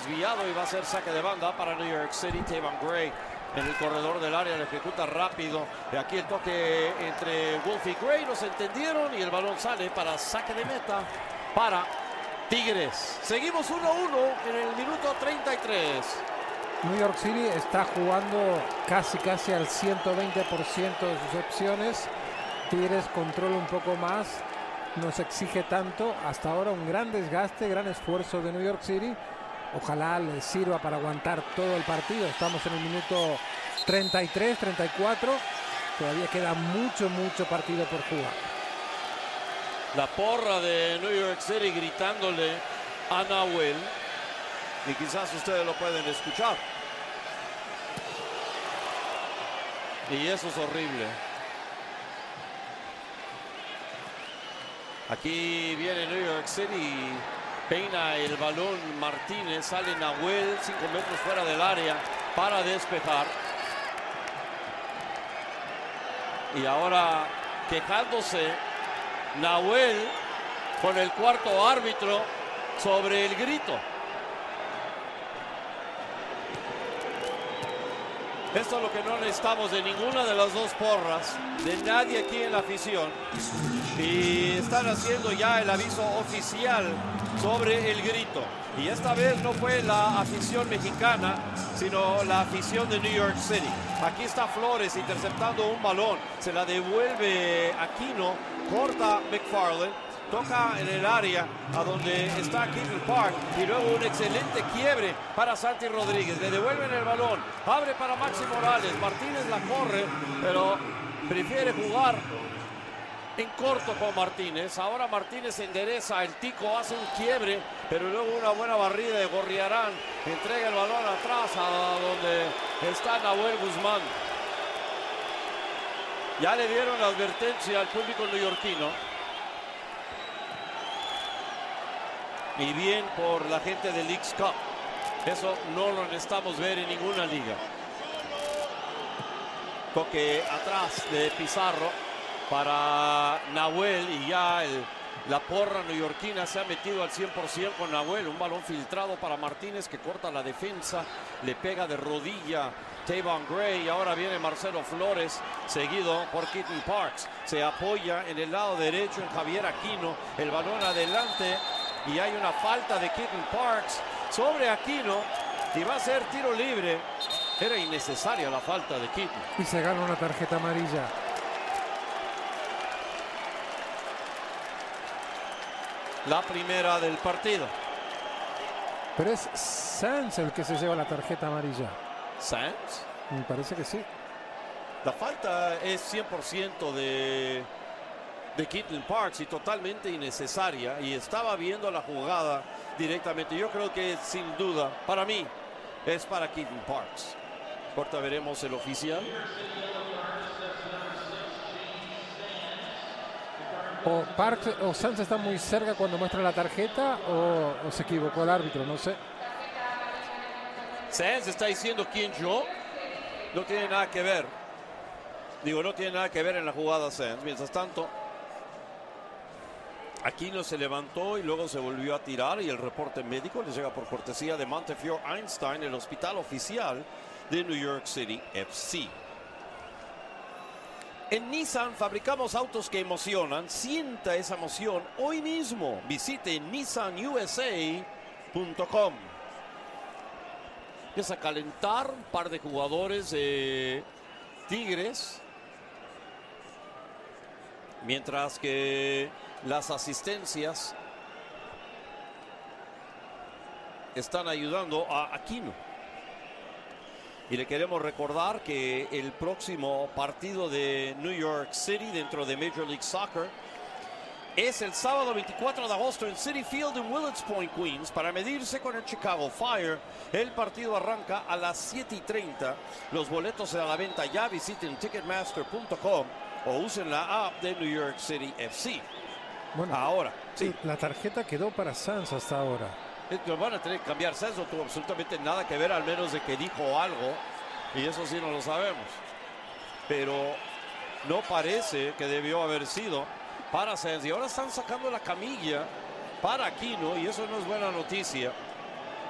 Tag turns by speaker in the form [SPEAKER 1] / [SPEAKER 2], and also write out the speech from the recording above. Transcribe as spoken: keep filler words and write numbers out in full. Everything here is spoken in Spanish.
[SPEAKER 1] desviado y va a ser saque de banda para New York City. Taven Gray en el corredor del área, lo ejecuta rápido. Y aquí el toque entre Wolf y Gray, no se entendieron y el balón sale para saque de meta para Tigres. Seguimos uno a uno en el minuto treinta y tres.
[SPEAKER 2] New York City está jugando casi casi al ciento veinte por ciento de sus opciones. Tigres controla un poco más, no se exige tanto. Hasta ahora un gran desgaste, gran esfuerzo de New York City. Ojalá les sirva para aguantar todo el partido. Estamos en el minuto treinta y tres, treinta y cuatro. Todavía queda mucho, mucho partido por jugar.
[SPEAKER 1] La porra de New York City gritándole a Nahuel. Y quizás ustedes lo pueden escuchar. Y eso es horrible. Aquí viene New York City. Peina el balón Martínez. Sale Nahuel cinco metros fuera del área para despejar. Y ahora quejándose Nahuel con el cuarto árbitro sobre el grito. Esto es lo que no necesitamos de ninguna de las dos porras, de nadie aquí en la afición. Y están haciendo ya el aviso oficial sobre el grito. Y esta vez no fue la afición mexicana, sino la afición de New York City. Aquí está Flores interceptando un balón. Se la devuelve Aquino, corta McFarland. Toca en el área a donde está Keaton Park y luego un excelente quiebre para Santi Rodríguez. Le devuelven el balón, abre para Maxi Morales. Martínez la corre, pero prefiere jugar en corto con Martínez. Ahora Martínez endereza, el tico hace un quiebre, pero luego una buena barrida de Gorriarán. Entrega el balón atrás a donde está Nahuel Guzmán. Ya le dieron la advertencia al público neoyorquino. Y bien por la gente del Leagues Cup. Eso no lo necesitamos ver en ninguna liga. Toque atrás de Pizarro para Nahuel y ya el, la porra neoyorquina se ha metido al cien por ciento con Nahuel. Un balón filtrado para Martínez que corta la defensa, le pega de rodilla Taven Gray y ahora viene Marcelo Flores seguido por Keaton Parks. Se apoya en el lado derecho en Javier Aquino, el balón adelante y hay una falta de Keaton Parks sobre Aquino y va a ser tiro libre. Era innecesaria la falta de Keaton.
[SPEAKER 2] Y se gana una tarjeta amarilla.
[SPEAKER 1] La primera del partido.
[SPEAKER 2] Pero es Sanz el que se lleva la tarjeta amarilla.
[SPEAKER 1] ¿Sanz?
[SPEAKER 2] Me parece que sí.
[SPEAKER 1] La falta es cien por ciento de, de Keaton Parks y totalmente innecesaria. Y estaba viendo la jugada directamente. Yo creo que sin duda, para mí, es para Keaton Parks. Corta, veremos el oficial.
[SPEAKER 2] O Parks o Sanz está muy cerca cuando muestra la tarjeta o, o se equivocó el árbitro, no sé.
[SPEAKER 1] Sanz está diciendo quién yo. No tiene nada que ver. Digo, no tiene nada que ver en la jugada Sanz. Mientras tanto, Aquino se levantó y luego se volvió a tirar y el reporte médico le llega por cortesía de Montefiore Einstein, el hospital oficial de New York City F C. En Nissan fabricamos autos que emocionan. Sienta esa emoción hoy mismo. Visite nissan u s a punto com. Empieza a calentar un par de jugadores de Tigres. Mientras que las asistencias están ayudando a Aquino. Y le queremos recordar que el próximo partido de New York City dentro de Major League Soccer es el sábado veinticuatro de agosto en Citi Field en Willets Point, Queens, para medirse con el Chicago Fire. El partido arranca a las siete y treinta. Los boletos a la venta ya. Visiten ticketmaster punto com o usen la app de New York City F C.
[SPEAKER 2] Bueno,
[SPEAKER 1] ahora, sí.
[SPEAKER 2] La tarjeta quedó para Sanz hasta ahora.
[SPEAKER 1] Lo van a tener que cambiar. Sanz no tuvo absolutamente nada que ver, al menos de que dijo algo, y eso sí no lo sabemos. Pero no parece que debió haber sido para Sanz. Y ahora están sacando la camilla para Aquino, y eso no es buena noticia.